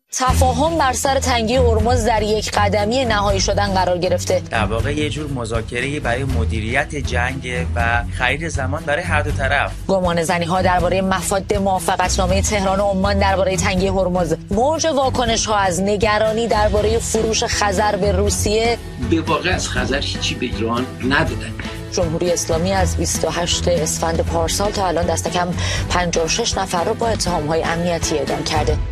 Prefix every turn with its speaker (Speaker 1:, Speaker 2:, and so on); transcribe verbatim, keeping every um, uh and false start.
Speaker 1: تفاهم بر سر تنگی هرمز در یک قدمی نهایی شدن قرار گرفته.
Speaker 2: در واقع یه جور مذاکره برای مدیریت جنگ و خرید زمان برای هر دو طرف.
Speaker 1: گمانه‌زنی‌ها درباره مفاد موافقتنامه تهران و عمان درباره تنگی هرمز، موج واکنش‌ها از نگرانی درباره فروش خزر به روسیه.
Speaker 3: به واقع از خزر هیچی به ایران ندادن.
Speaker 1: جمهوری اسلامی از بیست و هشتم اسفند پارسال تا الان دست کم پنجاه و شش نفر رو با اتهام‌های امنیتی اعدام کرده.